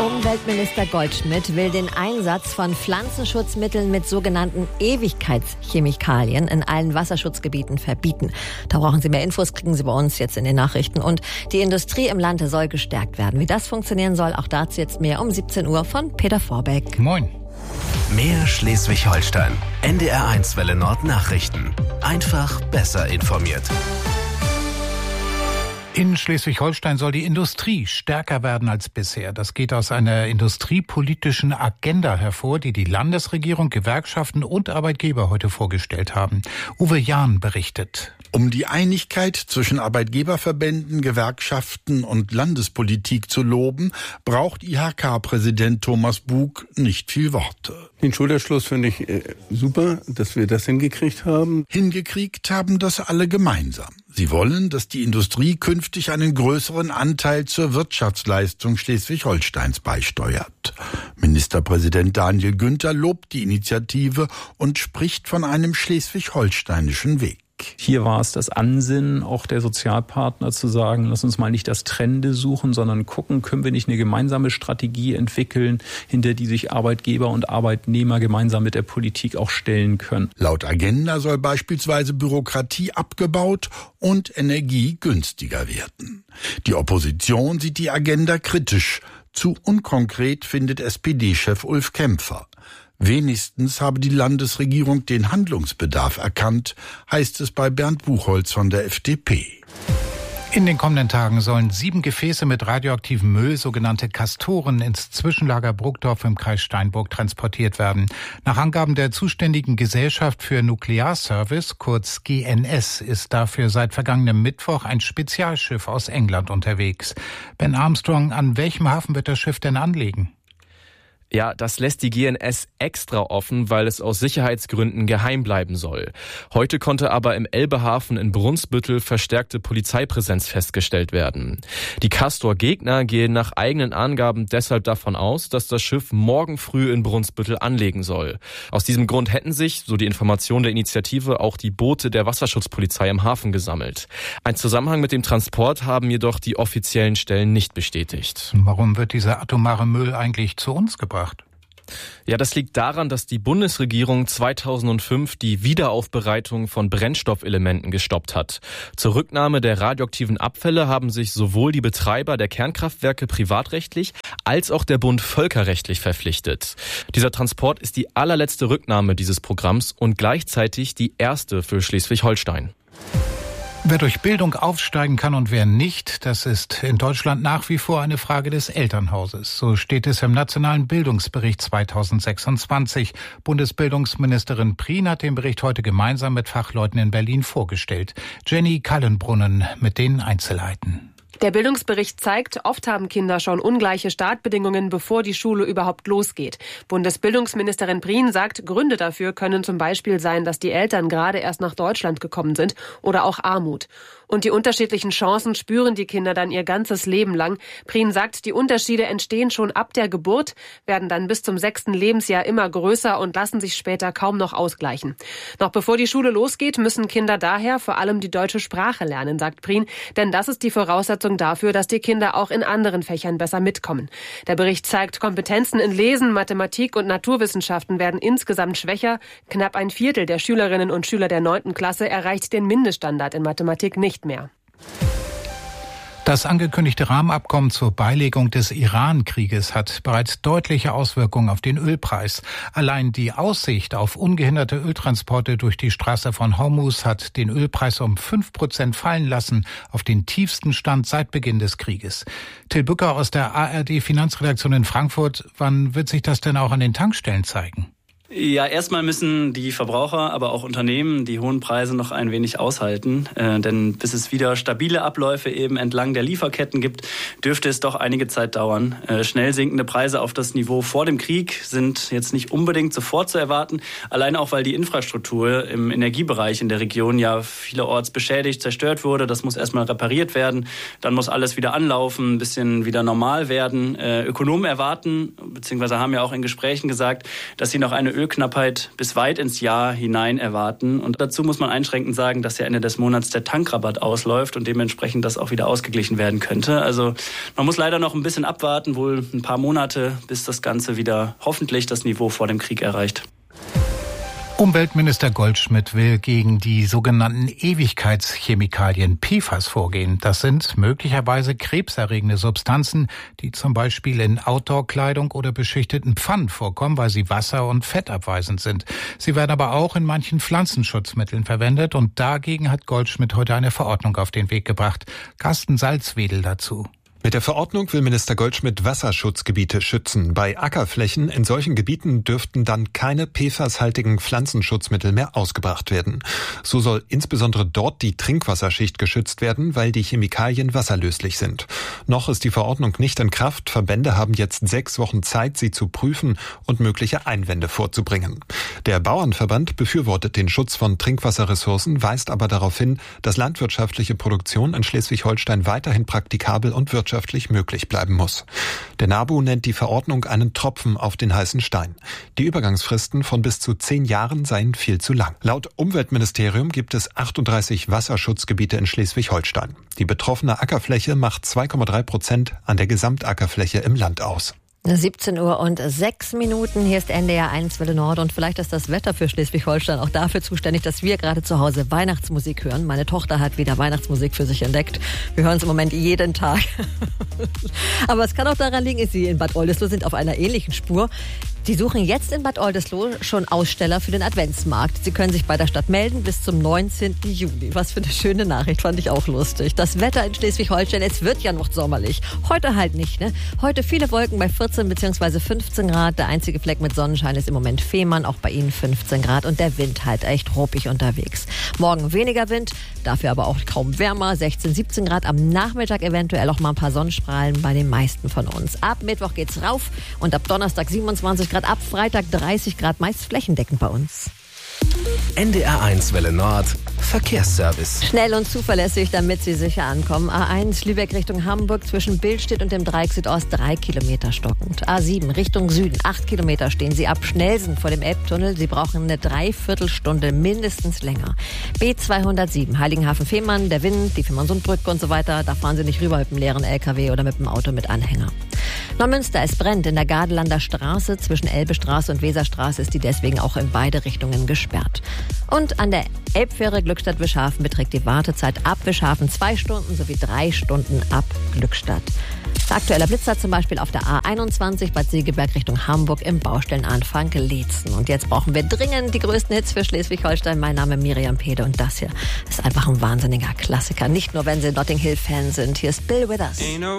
Umweltminister Goldschmidt will den Einsatz von Pflanzenschutzmitteln mit sogenannten Ewigkeitschemikalien in allen Wasserschutzgebieten verbieten. Da brauchen Sie mehr Infos, kriegen Sie bei uns jetzt in den Nachrichten. Und die Industrie im Lande soll gestärkt werden. Wie das funktionieren soll, auch dazu jetzt mehr um 17 Uhr von Peter Vorbeck. Moin. Mehr Schleswig-Holstein. NDR1 Welle Nord Nachrichten. Einfach besser informiert. In Schleswig-Holstein soll die Industrie stärker werden als bisher. Das geht aus einer industriepolitischen Agenda hervor, die die Landesregierung, Gewerkschaften und Arbeitgeber heute vorgestellt haben. Uwe Jahn berichtet. Um die Einigkeit zwischen Arbeitgeberverbänden, Gewerkschaften und Landespolitik zu loben, braucht IHK-Präsident Thomas Bug nicht viel Worte. Den Schulterschluss finde ich super, dass wir das hingekriegt haben. Hingekriegt haben das alle gemeinsam. Sie wollen, dass die Industrie künftig einen größeren Anteil zur Wirtschaftsleistung Schleswig-Holsteins beisteuert. Ministerpräsident Daniel Günther lobt die Initiative und spricht von einem schleswig-holsteinischen Weg. Hier war es das Ansinnen auch der Sozialpartner zu sagen, lass uns mal nicht das Trennende suchen, sondern gucken, können wir nicht eine gemeinsame Strategie entwickeln, hinter die sich Arbeitgeber und Arbeitnehmer gemeinsam mit der Politik auch stellen können. Laut Agenda soll beispielsweise Bürokratie abgebaut und Energie günstiger werden. Die Opposition sieht die Agenda kritisch. Zu unkonkret findet SPD-Chef Ulf Kämpfer. Wenigstens habe die Landesregierung den Handlungsbedarf erkannt, heißt es bei Bernd Buchholz von der FDP. In den kommenden Tagen sollen 7 Gefäße mit radioaktivem Müll, sogenannte Castoren, ins Zwischenlager Bruckdorf im Kreis Steinburg transportiert werden. Nach Angaben der zuständigen Gesellschaft für Nuklearservice, kurz GNS, ist dafür seit vergangenem Mittwoch ein Spezialschiff aus England unterwegs. Ben Armstrong, an welchem Hafen wird das Schiff denn anlegen? Ja, das lässt die GNS extra offen, weil es aus Sicherheitsgründen geheim bleiben soll. Heute konnte aber im Elbehafen in Brunsbüttel verstärkte Polizeipräsenz festgestellt werden. Die Castor-Gegner gehen nach eigenen Angaben deshalb davon aus, dass das Schiff morgen früh in Brunsbüttel anlegen soll. Aus diesem Grund hätten sich, so die Information der Initiative, auch die Boote der Wasserschutzpolizei im Hafen gesammelt. Ein Zusammenhang mit dem Transport haben jedoch die offiziellen Stellen nicht bestätigt. Warum wird dieser atomare Müll eigentlich zu uns gebracht? Ja, das liegt daran, dass die Bundesregierung 2005 die Wiederaufbereitung von Brennstoffelementen gestoppt hat. Zur Rücknahme der radioaktiven Abfälle haben sich sowohl die Betreiber der Kernkraftwerke privatrechtlich als auch der Bund völkerrechtlich verpflichtet. Dieser Transport ist die allerletzte Rücknahme dieses Programms und gleichzeitig die erste für Schleswig-Holstein. Wer durch Bildung aufsteigen kann und wer nicht, das ist in Deutschland nach wie vor eine Frage des Elternhauses. So steht es im Nationalen Bildungsbericht 2026. Bundesbildungsministerin Prien hat den Bericht heute gemeinsam mit Fachleuten in Berlin vorgestellt. Jenny Kallenbrunnen mit den Einzelheiten. Der Bildungsbericht zeigt, oft haben Kinder schon ungleiche Startbedingungen, bevor die Schule überhaupt losgeht. Bundesbildungsministerin Prien sagt, Gründe dafür können zum Beispiel sein, dass die Eltern gerade erst nach Deutschland gekommen sind oder auch Armut. Und die unterschiedlichen Chancen spüren die Kinder dann ihr ganzes Leben lang. Prien sagt, die Unterschiede entstehen schon ab der Geburt, werden dann bis zum 6. Lebensjahr immer größer und lassen sich später kaum noch ausgleichen. Noch bevor die Schule losgeht, müssen Kinder daher vor allem die deutsche Sprache lernen, sagt Prien, denn das ist die Voraussetzung dafür, dass die Kinder auch in anderen Fächern besser mitkommen. Der Bericht zeigt, Kompetenzen in Lesen, Mathematik und Naturwissenschaften werden insgesamt schwächer. Knapp ein Viertel der Schülerinnen und Schüler der 9. Klasse erreicht den Mindeststandard in Mathematik nicht mehr. Das angekündigte Rahmenabkommen zur Beilegung des Iran-Krieges hat bereits deutliche Auswirkungen auf den Ölpreis. Allein die Aussicht auf ungehinderte Öltransporte durch die Straße von Hormuz hat den Ölpreis um 5% fallen lassen, auf den tiefsten Stand seit Beginn des Krieges. Till Bücker aus der ARD-Finanzredaktion in Frankfurt. Wann wird sich das denn auch an den Tankstellen zeigen? Ja, erstmal müssen die Verbraucher, aber auch Unternehmen die hohen Preise noch ein wenig aushalten. Denn bis es wieder stabile Abläufe eben entlang der Lieferketten gibt, dürfte es doch einige Zeit dauern. Schnell sinkende Preise auf das Niveau vor dem Krieg sind jetzt nicht unbedingt sofort zu erwarten. Allein auch, weil die Infrastruktur im Energiebereich in der Region ja vielerorts beschädigt, zerstört wurde. Das muss erstmal repariert werden. Dann muss alles wieder anlaufen, ein bisschen wieder normal werden. Ökonomen erwarten, beziehungsweise haben ja auch in Gesprächen gesagt, dass sie noch eine Ölknappheit bis weit ins Jahr hinein erwarten. Und dazu muss man einschränkend sagen, dass ja Ende des Monats der Tankrabatt ausläuft und dementsprechend das auch wieder ausgeglichen werden könnte. Also man muss leider noch ein bisschen abwarten, wohl ein paar Monate, bis das Ganze wieder hoffentlich das Niveau vor dem Krieg erreicht. Umweltminister Goldschmidt will gegen die sogenannten Ewigkeitschemikalien PFAS vorgehen. Das sind möglicherweise krebserregende Substanzen, die zum Beispiel in Outdoor-Kleidung oder beschichteten Pfannen vorkommen, weil sie wasser- und fettabweisend sind. Sie werden aber auch in manchen Pflanzenschutzmitteln verwendet und dagegen hat Goldschmidt heute eine Verordnung auf den Weg gebracht. Carsten Salzwedel dazu. Mit der Verordnung will Minister Goldschmidt Wasserschutzgebiete schützen. Bei Ackerflächen in solchen Gebieten dürften dann keine PFAS-haltigen Pflanzenschutzmittel mehr ausgebracht werden. So soll insbesondere dort die Trinkwasserschicht geschützt werden, weil die Chemikalien wasserlöslich sind. Noch ist die Verordnung nicht in Kraft. Verbände haben jetzt 6 Wochen Zeit, sie zu prüfen und mögliche Einwände vorzubringen. Der Bauernverband befürwortet den Schutz von Trinkwasserressourcen, weist aber darauf hin, dass landwirtschaftliche Produktion in Schleswig-Holstein weiterhin praktikabel und wirtschaftlich möglich bleiben muss. Der NABU nennt die Verordnung einen Tropfen auf den heißen Stein. Die Übergangsfristen von bis zu 10 Jahren seien viel zu lang. Laut Umweltministerium gibt es 38 Wasserschutzgebiete in Schleswig-Holstein. Die betroffene Ackerfläche macht 2,3% an der Gesamtackerfläche im Land aus. 17:06 Uhr. Hier ist NDR 1 Welle Nord und vielleicht ist das Wetter für Schleswig-Holstein auch dafür zuständig, dass wir gerade zu Hause Weihnachtsmusik hören. Meine Tochter hat wieder Weihnachtsmusik für sich entdeckt. Wir hören es im Moment jeden Tag. Aber es kann auch daran liegen, dass Sie in Bad Oldesloe sind auf einer ähnlichen Spur. Die suchen jetzt in Bad Oldesloe schon Aussteller für den Adventsmarkt. Sie können sich bei der Stadt melden bis zum 19. Juli. Was für eine schöne Nachricht, fand ich auch lustig. Das Wetter in Schleswig-Holstein, es wird ja noch sommerlich. Heute halt nicht, ne? Heute viele Wolken bei 14 bzw. 15 Grad. Der einzige Fleck mit Sonnenschein ist im Moment Fehmarn, auch bei Ihnen 15 Grad. Und der Wind halt echt ruppig unterwegs. Morgen weniger Wind, dafür aber auch kaum wärmer. 16, 17 Grad. Am Nachmittag eventuell auch mal ein paar Sonnenstrahlen bei den meisten von uns. Ab Mittwoch geht's rauf und ab Donnerstag 27 Grad, ab Freitag 30 Grad, meist flächendeckend bei uns. NDR 1 Welle Nord Verkehrsservice. Schnell und zuverlässig, damit Sie sicher ankommen. A1 Lübeck Richtung Hamburg zwischen Billstedt und dem Dreieck Südost 3 Kilometer stockend. A7 Richtung Süden 8 Kilometer stehen Sie ab Schnellsen vor dem Elbtunnel. Sie brauchen eine Dreiviertelstunde mindestens länger. B207 Heiligenhafen-Fehmarn, der Wind, die Fehmarnsundbrücke und so weiter. Da fahren Sie nicht rüber mit einem leeren LKW oder mit einem Auto mit Anhänger. Neumünster, es brennt in der Gardelanda Straße. Zwischen Elbestraße und Weserstraße ist die deswegen auch in beide Richtungen gesperrt. Und an der Elbfähre Glückstadt-Wischhafen beträgt die Wartezeit ab Wischhafen 2 Stunden sowie 3 Stunden ab Glückstadt. Aktueller Blitzer zum Beispiel auf der A21 Bad Segeberg Richtung Hamburg im Baustellenanfang Leetzen. Und jetzt brauchen wir dringend die größten Hits für Schleswig-Holstein. Mein Name ist Miriam Pede und das hier ist einfach ein wahnsinniger Klassiker. Nicht nur, wenn Sie Notting Hill-Fan sind. Hier ist Bill Withers.